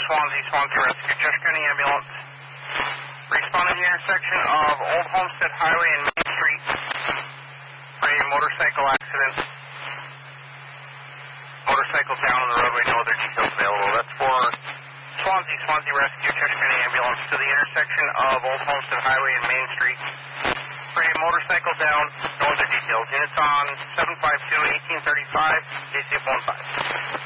Swansea Rescue, Church County Ambulance. Responding to the intersection of Old Homestead Highway and Main Street for a motorcycle accident. Motorcycle down on the roadway, no other details available. That's for Swansea Rescue, Church County Ambulance to the intersection of Old Homestead Highway and Main Street for a motorcycle down, no other details. Units on 752-1835, ACF 15.